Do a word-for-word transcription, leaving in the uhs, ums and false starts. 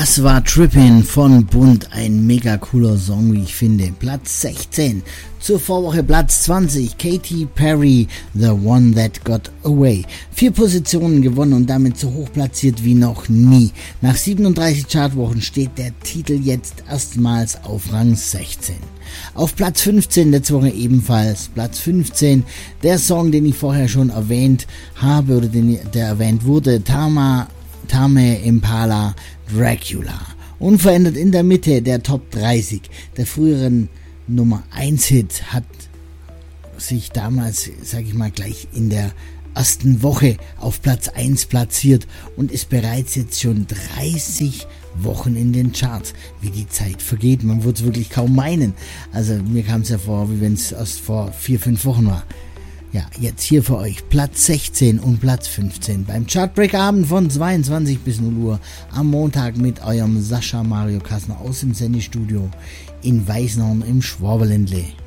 Das war Trippin' von Bunt, ein mega cooler Song, wie ich finde. Platz sechzehn, zur Vorwoche Platz zwanzig, Katy Perry, The One That Got Away. Vier Positionen gewonnen und damit so hoch platziert wie noch nie. Nach siebenunddreißig Chartwochen steht der Titel jetzt erstmals auf Rang sechzehn. Auf Platz fünfzehn letzte Woche ebenfalls, Platz fünfzehn, der Song, den ich vorher schon erwähnt habe oder den, der erwähnt wurde, Tama, Tame Impala, Dracula. Unverändert in der Mitte der Top dreißig. Der früheren Nummer eins Hit hat sich damals, sag ich mal, gleich in der ersten Woche auf Platz eins platziert und ist bereits jetzt schon dreißig Wochen in den Charts. Wie die Zeit vergeht, man würde es wirklich kaum meinen. Also mir kam es ja vor, wie wenn es erst vor vier, fünf Wochen war. Ja, jetzt hier für euch Platz sechzehn und Platz fünfzehn beim Chartbreak-Abend von zweiundzwanzig bis null Uhr am Montag mit eurem Sascha Mario Kassner aus dem Sendestudio in Weißenhorn im Schwaberländle.